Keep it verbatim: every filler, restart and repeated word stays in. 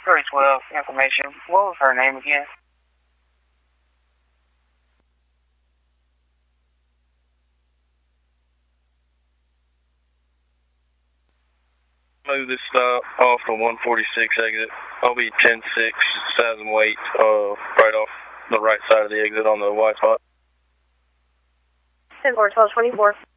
three twelve information. What was her name again? Move this stop off the one forty-six exit. I'll be ten six, size and weight, uh, right off the right side of the exit on the white spot. ten four, twelve twenty-four.